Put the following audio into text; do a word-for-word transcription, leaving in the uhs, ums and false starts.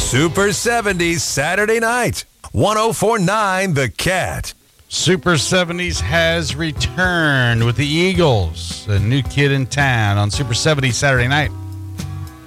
Super seventies Saturday night. one oh four point nine The Cat. Super seventies has returned with the Eagles, a new kid in town on Super seventies Saturday night.